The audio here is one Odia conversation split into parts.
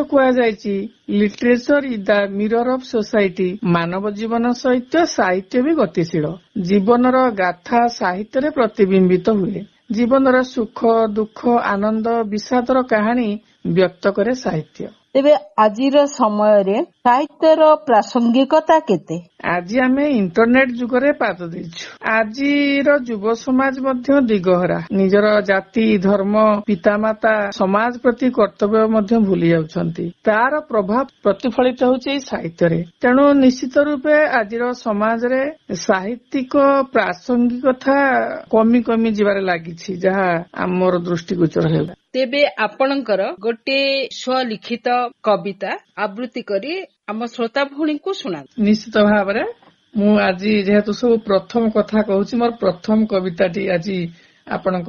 କୁହାଯାଇଛି literature is the mirror of society. ମାନବ ଜୀବନ ସହିତ ସାହିତ୍ୟ ବି ଗତିଶୀଳ। ଜୀବନର ଗାଥା ସାହିତ୍ୟରେ ପ୍ରତିବିମ୍ବିତ ହୁଏ। ଜୀବନର ସୁଖ ଦୁଃଖ ଆନନ୍ଦ ବିଷାଦର କାହାଣୀ ବ୍ୟକ୍ତ କରେ ସାହିତ୍ୟ। ତେବେ ଆଜିର ସମୟରେ ସାହିତ୍ୟର ପ୍ରାସଙ୍ଗିକତା କେତେ? ଆଜି ଆମେ ଇଣ୍ଟରନେଟ ଯୁଗରେ ପାଦ ଦେଇଛୁ। ଆଜିର ଯୁବ ସମାଜ ମଧ୍ୟ ଦିଗହରା। ନିଜର ଜାତି ଧର୍ମ ପିତାମାତା ସମାଜ ପ୍ରତି କର୍ତ୍ତବ୍ୟ ମଧ୍ୟ ଭୁଲି ଯାଉଛନ୍ତି। ତାର ପ୍ରଭାବ ପ୍ରତିଫଳିତ ହେଉଛି ଏଇ ସାହିତ୍ୟରେ। ତେଣୁ ନିଶ୍ଚିତ ରୂପେ ଆଜିର ସମାଜରେ ସାହିତ୍ୟିକ ପ୍ରାସଙ୍ଗିକତା କମି କମି ଯିବାରେ ଲାଗିଛି, ଯାହା ଆମର ଦୃଷ୍ଟିଗୋଚର ହେଲା। ତେବେ ଆପଣଙ୍କର ଗୋଟେ ସ୍ୱଲିଖିତ କବିତା ଆବୃତ୍ତି କରି ଆମ ଶ୍ରୋତା ଭଉଣୀଙ୍କୁ ଶୁଣାନ୍ତୁ। ନିଶ୍ଚିତ ଭାବରେ ମୁଁ ଆଜି ଯେହେତୁ ସବୁ ପ୍ରଥମ କଥା କହୁଛି, ମୋର ପ୍ରଥମ କବିତାଟି ଆଜି ଆପଣଙ୍କ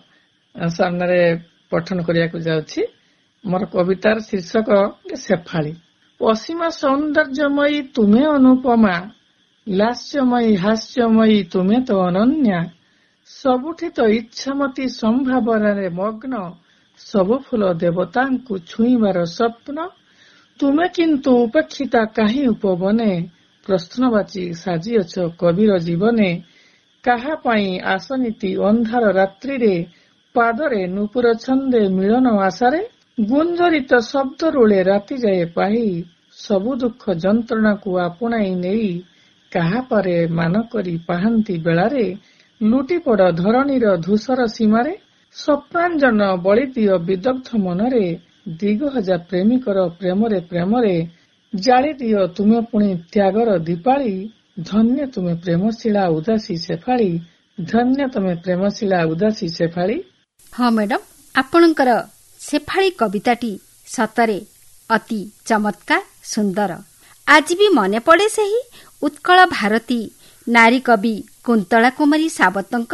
ସାମ୍ନାରେ ପଠନ କରିବାକୁ ଯାଉଛି। ମୋର କବିତାର ଶୀର୍ଷକ ସେଫାଳି। ଅସୀମ ସୌନ୍ଦର୍ଯ୍ୟମୟୀ ତୁମେ ଅନୁପମା, ଲାସ୍ୟମୟୀ ହାସ୍ୟମୟୀ ତୁମେ ତ ଅନନ୍ୟା, ସବୁଠି ତ ଇଚ୍ଛାମତୀ ସମ୍ଭାବନାରେ ମଗ୍ନ, ସବୁ ଫୁଲ ଦେବତାଙ୍କୁ ଛୁଇଁବାର ସ୍ୱପ୍ନ, ତୁମେ କିନ୍ତୁ ଉପେକ୍ଷିତା କାହିଁ ଉପବନେ, ପ୍ରଶ୍ନବାଚୀ ସାଜିଅଛ କବିର ଜୀବନେ, କାହା ପାଇଁ ଆସନୀତି ଅନ୍ଧାର ରାତ୍ରିରେ, ପାଦରେ ନୂପୁର ଛନ୍ଦେ ମିଳନ ଆଶାରେ, ଗୁଞ୍ଜରିତ ଶବ୍ଦ ରୁଳେ ରାତି ଯାଏ ପାହି, ସବୁ ଦୁଃଖ ଯନ୍ତ୍ରଣାକୁ ଆପଣାଇ ନେଇ, କାହା ପରେ ମାନ କରି ପାହାନ୍ତି ବେଳାରେ, ଲୁଟିପଡ଼ ଧରଣୀର ଧୂସର ସୀମାରେ, ସ୍ୱପ୍ନାଞ୍ଜନ ବଳିଦିଅ ବିଦଗ୍ଧ ମନରେ, ଦିଗହଜା ପ୍ରେମିକର ପ୍ରେମରେ ପ୍ରେମରେ, ଜାଳିଦିଅ ତୁମେ ପୁଣି ତ୍ୟାଗର ଦୀପାଳି, ଧନ୍ୟ ତୁମେ ପ୍ରେମଶୀଳା ଉଦାସୀ ସେଫାଳି, ଧନ୍ୟ ତୁମେ ପ୍ରେମଶୀଳା ଉଦାସୀ ସେଫାଳି। ହଁ ମ୍ୟାଡାମ, ଆପଣଙ୍କର ସେଫାଳି କବିତାଟି ସତରେ ଅତି ଚମତ୍କାର ସୁନ୍ଦର। ଆଜି ବି ମନେ ପଡେ ସେହି ଉତ୍କଳ ଭାରତୀ ନାରୀ କବି କୁନ୍ତଳା କୁମାରୀ ସାବତଙ୍କ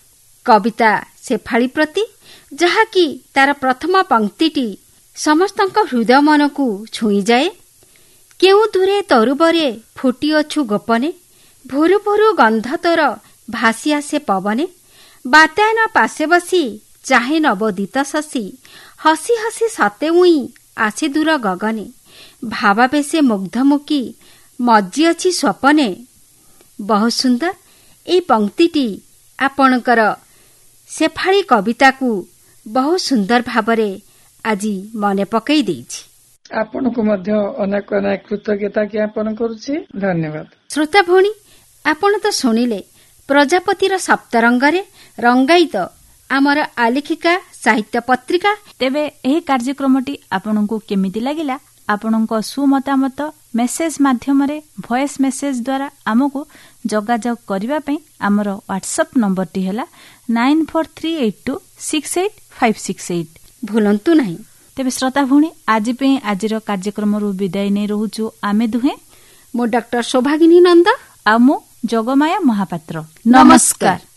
କବିତା ସେଫାଳି ପ୍ରତି, ଯାହାକି ତାର ପ୍ରଥମ ପଂକ୍ତିଟି ସମସ୍ତଙ୍କ ହୃଦୟ ମନକୁ ଛୁଇଁଯାଏ। କେଉଁ ଦୂରେ ତରୁବରେ ଫୁଟିଅଛୁ ଗୋପନେ, ଭୁରୁ ଭୁରୁ ଗନ୍ଧ ତୋର ଭାସି ଆସେ ପବନେ, ବାତାୟନ ପାଶେ ବସି ଚାହେଁ ନବୋଦିତ ଶଶୀ, ହସି ହସି ସତେ ଉଇଁ ଆସେ ଦୂର ଗଗନେ, ଭାବାବେଶେ ମୁଗ୍ଧମୁଖୀ ମଜ୍ଜିଅଛି ସ୍ୱପନେ। ବହୁତ ସୁନ୍ଦର ଏହି ପଂକ୍ତିଟି ଆପଣଙ୍କର ସେଫାଳି କବିତାକୁ ବହୁତ ସୁନ୍ଦର ଭାବରେ ଆଜି ମନେ ପକାଇ ଦେଇଛି। ଆପଣଙ୍କୁ ମଧ୍ୟ ଅନେକ ଅନେକ କୃତଜ୍ଞତା ଜ୍ଞାପନ କରୁଛି। ଧନ୍ୟବାଦ। ଶ୍ରୋତା ଭଉଣୀ, ଆପଣ ତ ଶୁଣିଲେ ପ୍ରଜାପତିର ସପ୍ତରଙ୍ଗରେ ରଙ୍ଗାୟିତ ଆମର ଆଲେଖିକା ସାହିତ୍ୟ ପତ୍ରିକା। ତେବେ ଏହି କାର୍ଯ୍ୟକ୍ରମଟି ଆପଣଙ୍କୁ କେମିତି ଲାଗିଲା? ଆପଣଙ୍କ ସୁମତାମତ ମେସେଜ ମାଧ୍ୟମରେ ଭଏସ ମେସେଜ ଦ୍ୱାରା ଆମକୁ ଯୋଗାଯୋଗ କରିବା ପାଇଁ ଆମର ହ୍ୱାଟ୍ସଆପ୍ ନମ୍ବରଟି ହେଲା 9438268568। ଭୁଲନ୍ତୁ ନାହିଁ। ତେବେ ଶ୍ରୋତା ଭଉଣୀ, ଆଜି ପାଇଁ ଆଜିର କାର୍ଯ୍ୟକ୍ରମରୁ ବିଦାୟ ନେଇ ରହୁଛୁ ଆମେ ଦୁହେଁ। ମୁଁ ଡକ୍ଟର ଶୋଭାଗିନୀ ନନ୍ଦ ଆଉ ମୁଁ ଯୋଗମାୟା ମହାପାତ୍ର। ନମସ୍କାର।